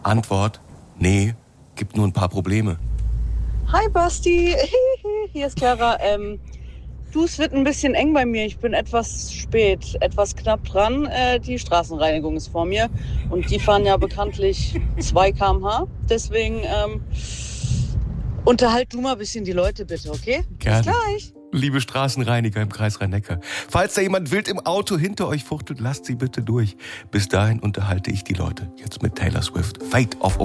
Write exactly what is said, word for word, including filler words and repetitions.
Antwort, nee, gibt nur ein paar Probleme. Hi Basti, hier ist Clara. Ähm, du, es wird ein bisschen eng bei mir. Ich bin etwas spät, etwas knapp dran. Äh, die Straßenreinigung ist vor mir und die fahren ja bekanntlich zwei Kilometer pro Stunde. Deswegen ähm, unterhalt du mal ein bisschen die Leute bitte, okay? Gerne. Bis gleich. Liebe Straßenreiniger im Kreis Rhein-Neckar, falls da jemand wild im Auto hinter euch fuchtelt, lasst sie bitte durch. Bis dahin unterhalte ich die Leute. Jetzt mit Taylor Swift. Fate of